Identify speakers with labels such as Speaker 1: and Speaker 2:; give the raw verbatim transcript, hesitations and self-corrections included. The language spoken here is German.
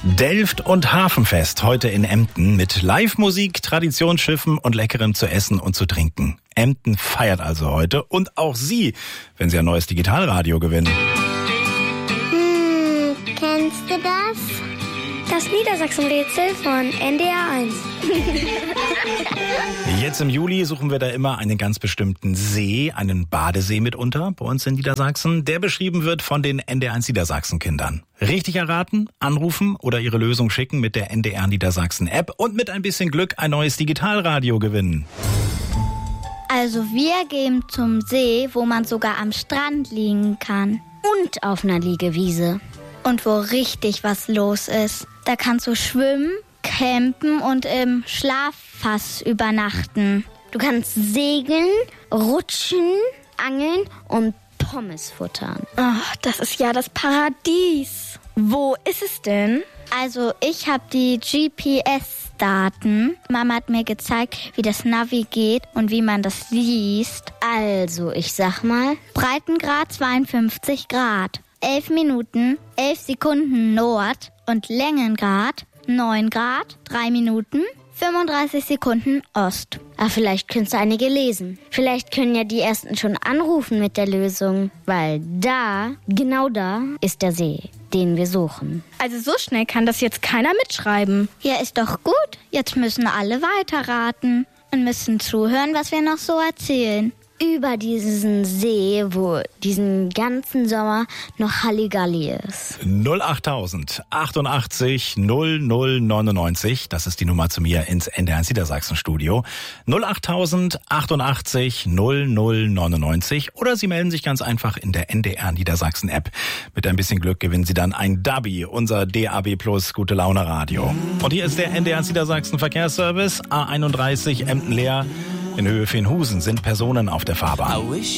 Speaker 1: Delft und Hafenfest heute in Emden mit Live-Musik, Traditionsschiffen und Leckerem zu essen und zu trinken. Emden feiert also heute und auch Sie, wenn Sie ein neues Digitalradio gewinnen.
Speaker 2: Hm, kennst du das?
Speaker 3: Das Niedersachsen-Rätsel von N D R eins.
Speaker 1: Jetzt im Juli suchen wir da immer einen ganz bestimmten See, einen Badesee mitunter bei uns in Niedersachsen, der beschrieben wird von den N D R eins Niedersachsen-Kindern. Richtig erraten, anrufen oder Ihre Lösung schicken mit der N D R Niedersachsen-App und mit ein bisschen Glück ein neues Digitalradio gewinnen.
Speaker 4: Also wir gehen zum See, wo man sogar am Strand liegen kann.
Speaker 2: Und auf einer Liegewiese.
Speaker 4: Und wo richtig was los ist. Da kannst du schwimmen, campen und im Schlaffass übernachten.
Speaker 2: Du kannst segeln, rutschen, angeln und Pommes futtern.
Speaker 3: Oh, das ist ja das Paradies. Wo ist es denn?
Speaker 4: Also ich habe die G P S-Daten. Mama hat mir gezeigt, wie das Navi geht und wie man das liest.
Speaker 2: Also, ich sag mal,
Speaker 4: Breitengrad zweiundfünfzig Grad. elf Minuten, elf Sekunden Nord und Längengrad neun Grad, drei Minuten, fünfunddreißig Sekunden Ost.
Speaker 2: Ah, vielleicht könntest du einige lesen. Vielleicht können ja die Ersten schon anrufen mit der Lösung, weil da, genau da, ist der See, den wir suchen.
Speaker 3: Also so schnell kann das jetzt keiner mitschreiben.
Speaker 4: Ja, ist doch gut. Jetzt müssen alle weiterraten und müssen zuhören, was wir noch so erzählen.
Speaker 2: Über diesen See, wo diesen ganzen Sommer noch Halligalli ist.
Speaker 1: null achttausend achtundachtzig null null neunundneunzig, das ist die Nummer zu mir ins N D R eins Niedersachsen Studio. null achttausend achtundachtzig null null neunundneunzig oder Sie melden sich ganz einfach in der N D R Niedersachsen App. Mit ein bisschen Glück gewinnen Sie dann ein Dabi, unser D A B Plus Gute Laune Radio. Und hier ist der N D R eins Niedersachsen Verkehrsservice, A einunddreißig Emden leer. In Höhe Feenhusen sind Personen auf der Fahrbahn.